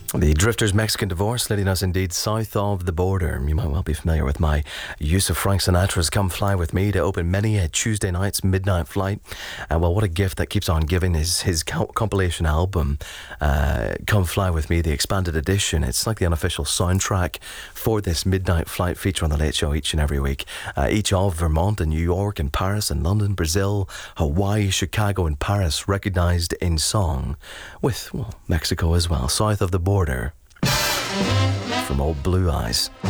The Drifters' Mexican Divorce, leading us indeed south of the border. You might well be familiar with my use of Frank Sinatra's Come Fly With Me to open many a Tuesday night's midnight flight. Well, what a gift that keeps on giving is his compilation album, Come Fly With Me, the expanded edition. It's like the unofficial soundtrack for this midnight flight feature on The Late Show each and every week. Each of Vermont and New York and Paris and London, Brazil, Hawaii, Chicago and Paris, recognised in song with, well, Mexico as well, south of the border. From old Blue Eyes.